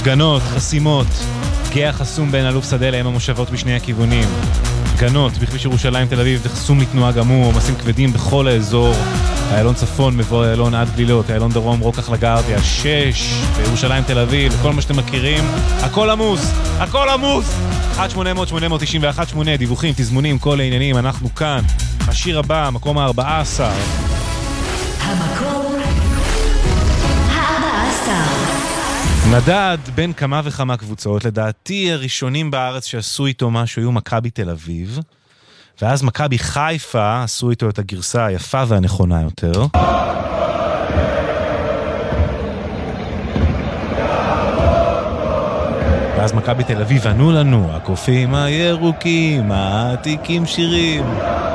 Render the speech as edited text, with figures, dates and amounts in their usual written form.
הפגנות, חסימות, גאה חסום בין אלוף שדה להם המושבות בשני הכיוונים. הפגנות בכביש ירושלים תל אביב, חסום לתנועה גמור, עומסים כבדים בכל האזור. איילון צפון, מבוא איילון עד גלילות, איילון דרום, רוקח לגרדיה, 6 בירושלים תל אביב, כל מה שאתם מכירים, הכל עמוס, הכל עמוס. 1-800-891-8, דיווחים, תזמונים, כל העניינים, אנחנו כאן. השיר הבא, מקום ה-14. המקום ה-14. נדד בין כמה וכמה קבוצות, לדעתי הראשונים בארץ שעשו איתו משהו היו מכבי תל אביב, ואז מכבי חיפה עשו איתו את הגרסה היפה והנכונה יותר. ואז מכבי תל אביב ענו לנו, הקופים הירוקים, העתיקים שירים.